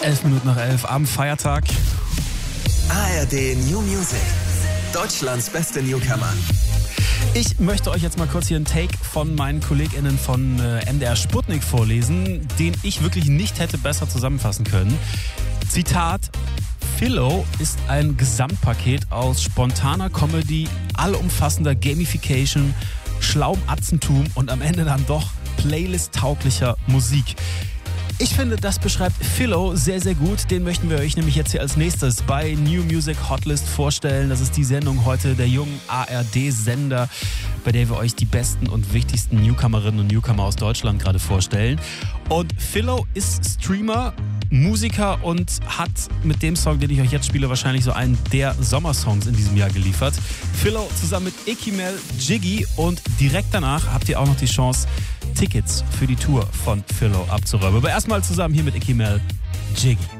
11 Minuten nach 11 am Feiertag. ARD New Music. Deutschlands beste Newcomer. Ich möchte euch jetzt mal kurz hier einen Take von meinen KollegInnen von MDR Sputnik vorlesen, den ich wirklich nicht hätte besser zusammenfassen können. Zitat: Philo ist ein Gesamtpaket aus spontaner Comedy, allumfassender Gamification, schlauem Atzentum und am Ende dann doch Playlist-tauglicher Musik. Ich finde, das beschreibt Philo sehr, sehr gut. Den möchten wir euch nämlich jetzt hier als nächstes bei New Music Hotlist vorstellen. Das ist die Sendung heute der jungen ARD-Sender, bei der wir euch die besten und wichtigsten Newcomerinnen und Newcomer aus Deutschland gerade vorstellen. Und Philo ist Streamer, Musiker und hat mit dem Song, den ich euch jetzt spiele, wahrscheinlich so einen der Sommersongs in diesem Jahr geliefert. Philo zusammen mit Ikimel, Jiggy, und direkt danach habt ihr auch noch die Chance, Tickets für die Tour von Philo abzuräumen. Aber erstmal zusammen hier mit Ikimel, Jiggy.